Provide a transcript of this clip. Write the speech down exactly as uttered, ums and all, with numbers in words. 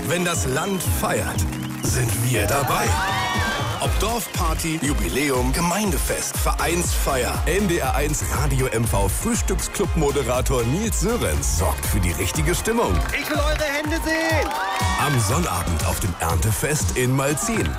Wenn das Land feiert, sind wir dabei. Ob Dorfparty, Jubiläum, Gemeindefest, Vereinsfeier, N D R eins Radio M V Frühstücksclub-Moderator Nils Sörensen sorgt für die richtige Stimmung. Ich will eure Hände sehen! Am Sonnabend auf dem Erntefest in Malzin.